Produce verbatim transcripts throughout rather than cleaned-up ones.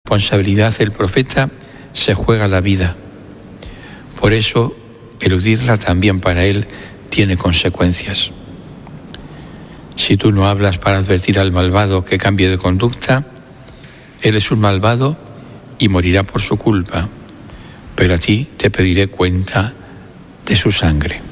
responsabilidad el profeta se juega la vida. Por eso, eludirla también para él tiene consecuencias. Si tú no hablas para advertir al malvado que cambie de conducta, él es un malvado y morirá por su culpa, pero a ti te pediré cuenta de su sangre.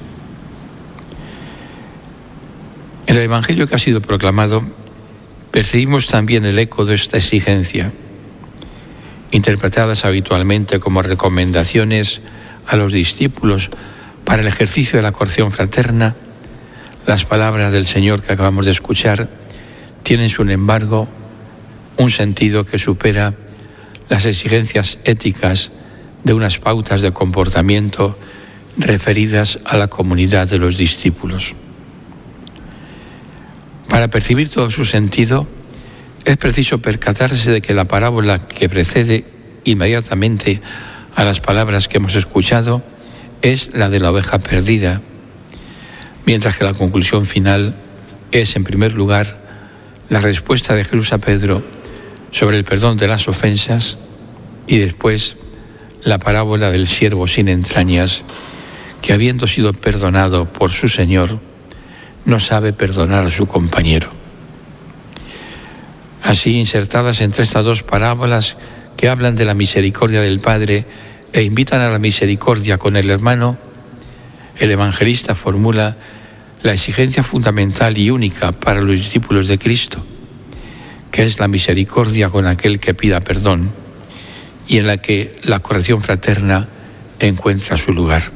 En el Evangelio que ha sido proclamado, percibimos también el eco de esta exigencia, interpretadas habitualmente como recomendaciones a los discípulos para el ejercicio de la corrección fraterna. Las palabras del Señor que acabamos de escuchar tienen, sin embargo, un sentido que supera las exigencias éticas de unas pautas de comportamiento referidas a la comunidad de los discípulos. Para percibir todo su sentido, es preciso percatarse de que la parábola que precede inmediatamente a las palabras que hemos escuchado es la de la oveja perdida, mientras que la conclusión final es, en primer lugar, la respuesta de Jesús a Pedro sobre el perdón de las ofensas y después la parábola del siervo sin entrañas, que habiendo sido perdonado por su Señor, no sabe perdonar a su compañero. Así, insertadas entre estas dos parábolas que hablan de la misericordia del Padre e invitan a la misericordia con el hermano, el evangelista formula la exigencia fundamental y única para los discípulos de Cristo, que es la misericordia con aquel que pida perdón y en la que la corrección fraterna encuentra su lugar.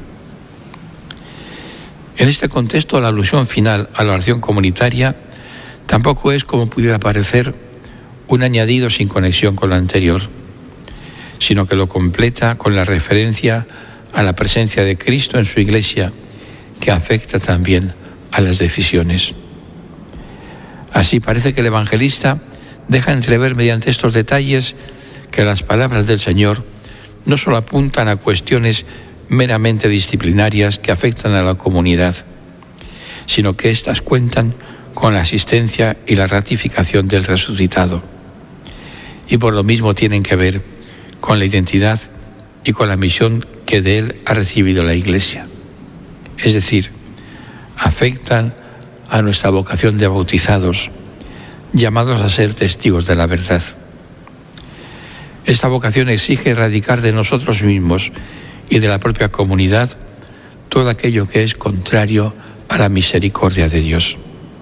En este contexto, la alusión final a la oración comunitaria tampoco es, como pudiera parecer, un añadido sin conexión con lo anterior, sino que lo completa con la referencia a la presencia de Cristo en su Iglesia, que afecta también a las decisiones. Así parece que el evangelista deja entrever mediante estos detalles que las palabras del Señor no solo apuntan a cuestiones meramente disciplinarias que afectan a la comunidad, sino que éstas cuentan con la asistencia y la ratificación del resucitado, y por lo mismo tienen que ver con la identidad y con la misión que de él ha recibido la Iglesia. Es decir, afectan a nuestra vocación de bautizados, llamados a ser testigos de la verdad. Esta vocación exige erradicar de nosotros mismos y de la propia comunidad todo aquello que es contrario a la misericordia de Dios.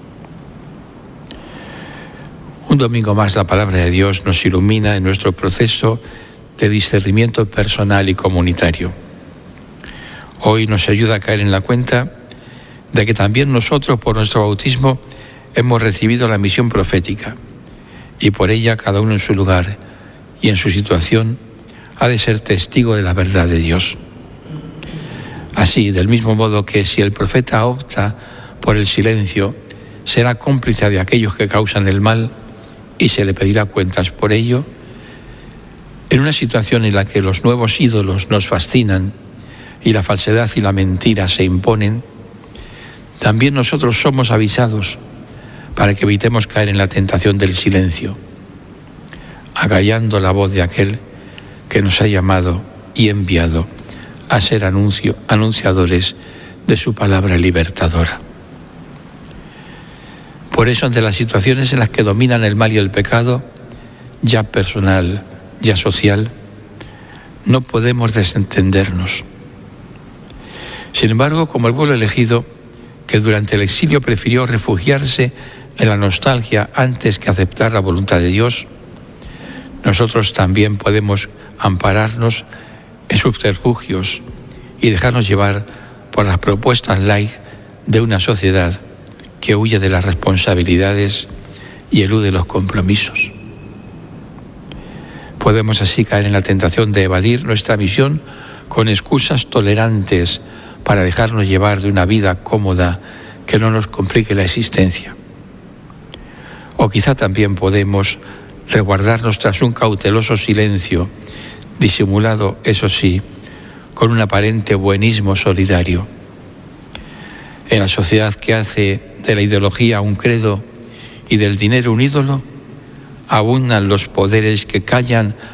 Un domingo más la palabra de Dios nos ilumina en nuestro proceso de discernimiento personal y comunitario. Hoy nos ayuda a caer en la cuenta de que también nosotros, por nuestro bautismo, hemos recibido la misión profética y por ella cada uno en su lugar y en su situación ha de ser testigo de la verdad de Dios. Así, del mismo modo que si el profeta opta por el silencio, será cómplice de aquellos que causan el mal y se le pedirá cuentas por ello, en una situación en la que los nuevos ídolos nos fascinan y la falsedad y la mentira se imponen, también nosotros somos avisados para que evitemos caer en la tentación del silencio, acallando la voz de aquel que nos ha llamado y enviado a ser anuncio, anunciadores de su palabra libertadora. Por eso, ante las situaciones en las que dominan el mal y el pecado, ya personal, ya social, no podemos desentendernos. Sin embargo, como el pueblo elegido, que durante el exilio prefirió refugiarse en la nostalgia antes que aceptar la voluntad de Dios, nosotros también podemos ampararnos en subterfugios y dejarnos llevar por las propuestas light de una sociedad que huye de las responsabilidades y elude los compromisos. Podemos así caer en la tentación de evadir nuestra misión con excusas tolerantes para dejarnos llevar de una vida cómoda que no nos complique la existencia. O quizá también podemos resguardarnos tras un cauteloso silencio, disimulado, eso sí, con un aparente buenismo solidario. En la sociedad que hace de la ideología un credo y del dinero un ídolo, abundan los poderes que callan